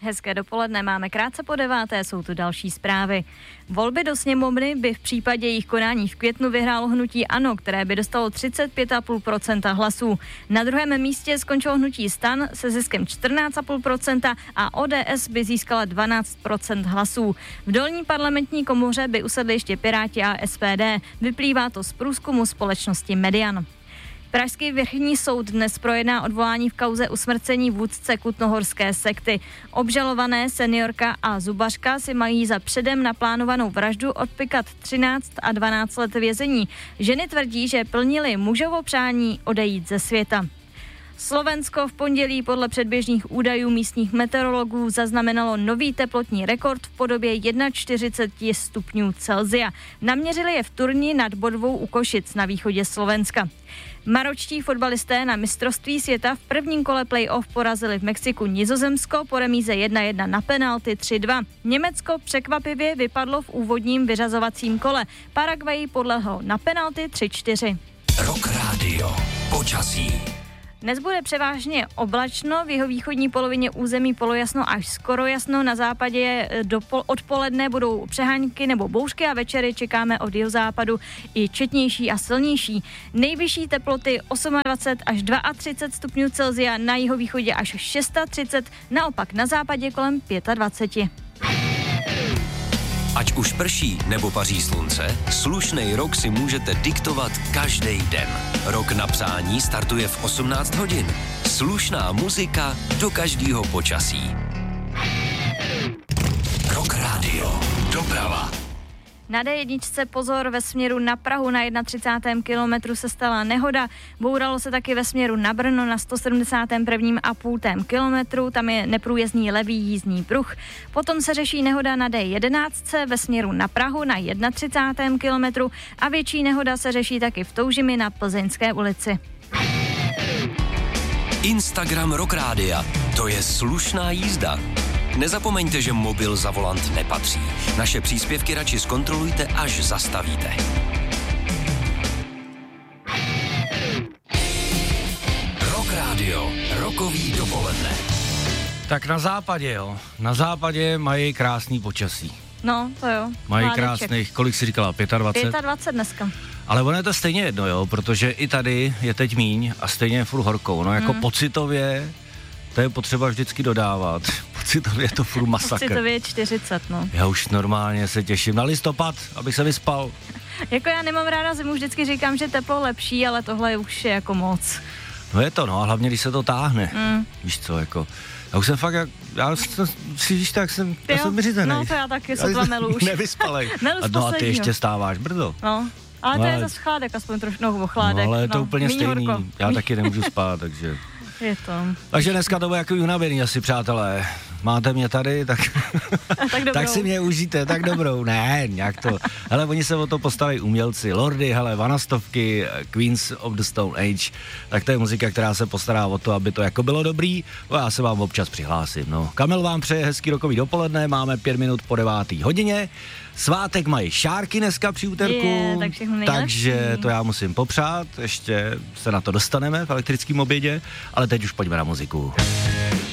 Hezké dopoledne, máme krátce po 9:00, jsou tu další zprávy. Volby do sněmovny by v případě jejich konání v květnu vyhrálo hnutí ANO, které by dostalo 35,5% hlasů. Na druhém místě skončilo hnutí STAN se ziskem 14,5% a ODS by získala 12% hlasů. V dolní parlamentní komoře by usedli ještě Piráti a SPD. Vyplývá to z průzkumu společnosti Median. Pražský vrchní soud dnes projedná odvolání v kauze usmrcení vůdce kutnohorské sekty. Obžalované seniorka a zubařka si mají za předem naplánovanou vraždu odpikat 13 a 12 let vězení. Ženy tvrdí, že plnily mužovo přání odejít ze světa. Slovensko v pondělí podle předběžných údajů místních meteorologů zaznamenalo nový teplotní rekord v podobě 41 stupňů Celsia. Naměřili je v Turni nad Bodvou u Košic na východě Slovenska. Maročtí fotbalisté na mistrovství světa v prvním kole play-off porazili v Mexiku Nizozemsko po remíze 1:1 na penalty 3:2. Německo překvapivě vypadlo v úvodním vyřazovacím kole. Paraguay podlehl na penalty 3:4. Rock Radio. Počasí. Dnes bude převážně oblačno, v jihovýchodní polovině území polojasno až skoro jasno, na západě odpoledne budou přehánky nebo bouřky a večery čekáme od jihozápadu i četnější a silnější. Nejvyšší teploty 28 až 32 stupňů Celsia, na jihovýchodě až 36, naopak na západě kolem 25. Ať už prší nebo paří slunce, slušnej rok si můžete diktovat každý den. Rok na přání startuje v 18 hodin. Slušná muzika do každého počasí. Rock Radio. Doprava. Na D1 pozor, ve směru na Prahu na 31. kilometru se stala nehoda. Bouralo se taky ve směru na Brno na 171,5 kilometru, tam je neprůjezdný levý jízdní pruh. Potom se řeší nehoda na D11 ve směru na Prahu na 31. kilometru a větší nehoda se řeší taky v Toužimi na Plzeňské ulici. Instagram Rock Rádia. To je slušná jízda. Nezapomeňte, že mobil za volant nepatří. Naše příspěvky radši zkontrolujte, až zastavíte. Rock Radio. Rokový dopoledne. Tak na západě, jo. Na západě mají krásný počasí. No, to jo. Mají krásných, kolik jsi říkala, 25? 25 dneska. Ale ono je to stejně jedno, jo, protože i tady je teď míň a stejně je furt horkou. No jako pocitově, to je potřeba vždycky dodávat. Pocitově je to furt masakr. Pocitově je 40, no. Já už normálně se těším na listopad, abych se vyspal. Jako já nemám ráda zimu, vždycky říkám, že teplo lepší, ale tohle už je jako moc. No je to, no, a hlavně, když se to táhne. Víš co, jako... Já už jsem fakt, já si víš tak, já jsem vyřízený. No to já taky, sotva melu už. Nevyspalej. No a ty ještě stáváš brzo. No, ale to je zase chládek, aspoň trošku, no chládek. No ale je to úplně stejný, horko. Já taky nemůžu spát, takže... Je to. Takže dneska to bude jako unavený asi, přátelé. Máte mě tady, tak tak si mě užijte, tak dobrou. Ne, nějak to. Hele, oni se o to postarají umělci. Lordi, hele, Vanastovky, Queens of the Stone Age. Tak to je muzika, která se postará o to, aby to jako bylo dobrý. No, já se vám občas přihlásím. No. Kamil vám přeje hezký rokový dopoledne, máme 5 minut po 9. hodině. Svátek mají šárky dneska při úterku, takže to já musím popřát, ještě se na to dostaneme v elektrickém obědě, ale teď už pojďme na muziku.